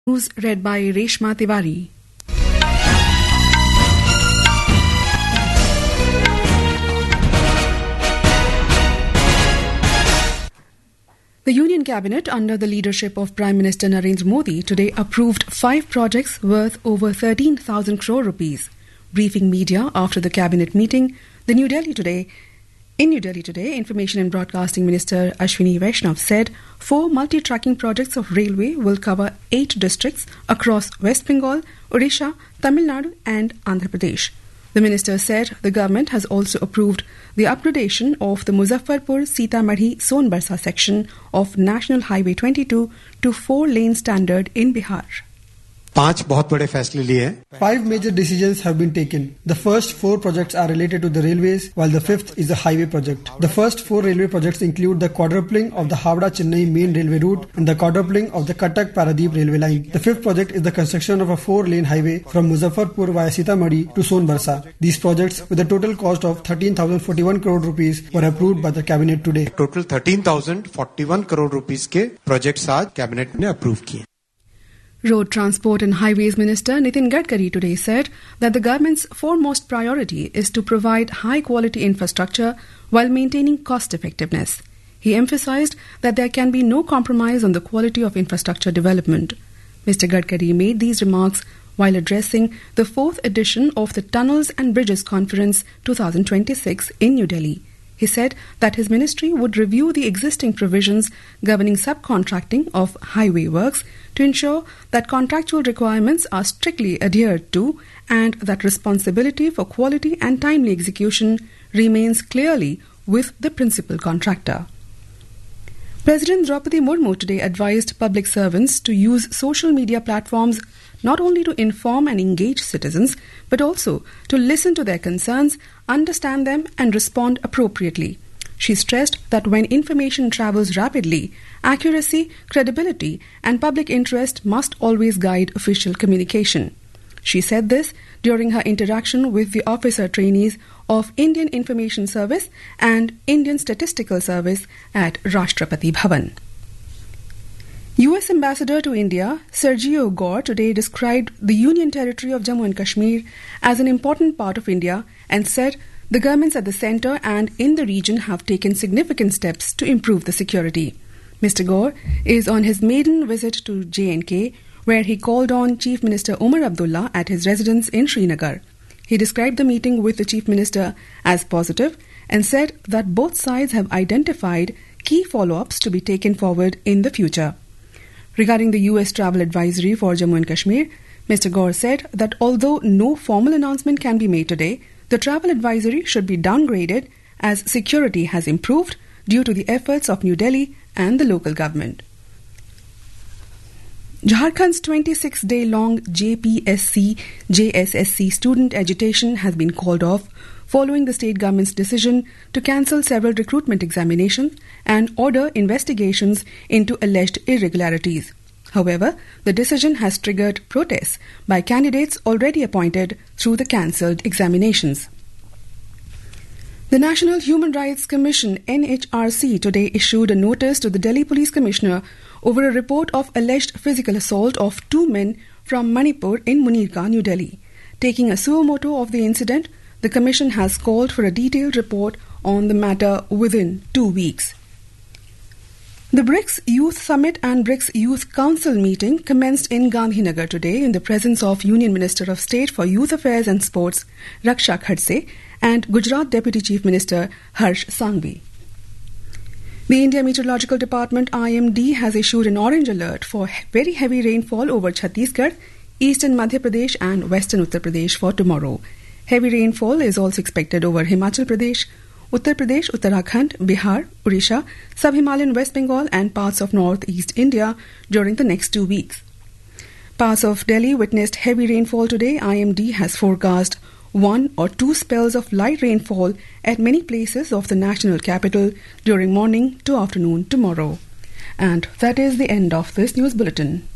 News read by Reshma Tiwari. The Union Cabinet, under the leadership of Prime Minister Narendra Modi, today approved 5 projects worth over 13,000 crore rupees. Briefing media after the Cabinet meeting, in New Delhi today, Information and Broadcasting Minister Ashwini Vaishnav said 4 multi-tracking projects of railway will cover 8 districts across West Bengal, Odisha, Tamil Nadu and Andhra Pradesh. The minister said the government has also approved the upgradation of the Muzaffarpur-Sitamarhi-Sonbarsa section of National Highway 22 to 4-lane standard in Bihar. 5 बहुत बड़े फैसले लिए हैं. 5 major decisions have been taken. The first 4 projects are related to the railways, while the 5th is a highway project. The first 4 railway projects include the quadrupling of the Howrah-Chennai main railway route and the quadrupling of the Cuttack-Paradeep railway line. The 5th project is the construction of a 4-lane highway from Muzaffarpur via Sitamarhi to Sonbarsa. These projects, with a total cost of 13,041 crore rupees, were approved by the cabinet today. Total 13,041 crore rupees के projects आज cabinet ने approve किए. Road Transport and Highways Minister Nitin Gadkari today said that the government's foremost priority is to provide high-quality infrastructure while maintaining cost-effectiveness. He emphasized that there can be no compromise on the quality of infrastructure development. Mr. Gadkari made these remarks while addressing the 4th edition of the Tunnels and Bridges Conference 2026 in New Delhi. He said that his ministry would review the existing provisions governing subcontracting of highway works to ensure that contractual requirements are strictly adhered to and that responsibility for quality and timely execution remains clearly with the principal contractor. President Draupadi Murmu today advised public servants to use social media platforms not only to inform and engage citizens, but also to listen to their concerns, understand them and respond appropriately. She stressed that when information travels rapidly, accuracy, credibility and public interest must always guide official communication. She said this during her interaction with the officer trainees of Indian Information Service and Indian Statistical Service at Rashtrapati Bhavan. US Ambassador to India, Sergio Gore, today described the Union Territory of Jammu and Kashmir as an important part of India and said the governments at the centre and in the region have taken significant steps to improve the security. Mr. Gore is on his maiden visit to J&K, where he called on Chief Minister Umar Abdullah at his residence in Srinagar. He described the meeting with the Chief Minister as positive and said that both sides have identified key follow-ups to be taken forward in the future. Regarding the US travel advisory for Jammu and Kashmir, Mr. Gore said that although no formal announcement can be made today, the travel advisory should be downgraded as security has improved due to the efforts of New Delhi and the local government. Jharkhand's 26-day-long JPSC-JSSC student agitation has been called off following the state government's decision to cancel several recruitment examinations and order investigations into alleged irregularities. However, the decision has triggered protests by candidates already appointed through the cancelled examinations. The National Human Rights Commission NHRC today issued a notice to the Delhi Police Commissioner over a report of alleged physical assault of 2 men from Manipur in Munirka, New Delhi. Taking a suo motu of the incident, the Commission has called for a detailed report on the matter within 2 weeks. The BRICS Youth Summit and BRICS Youth Council meeting commenced in Gandhinagar today in the presence of Union Minister of State for Youth Affairs and Sports, Raksha Khadse, and Gujarat Deputy Chief Minister Harsh Sanghvi. The India Meteorological Department IMD has issued an orange alert for very heavy rainfall over Chhattisgarh, eastern Madhya Pradesh and western Uttar Pradesh for tomorrow. Heavy rainfall is also expected over Himachal Pradesh, Uttar Pradesh, Uttarakhand, Bihar, Odisha, Sub-Himalayan West Bengal and parts of northeast India during the next 2 weeks. Parts of Delhi witnessed heavy rainfall today. IMD has forecast 1 or 2 spells of light rainfall at many places of the national capital during morning to afternoon tomorrow. And that is the end of this news bulletin.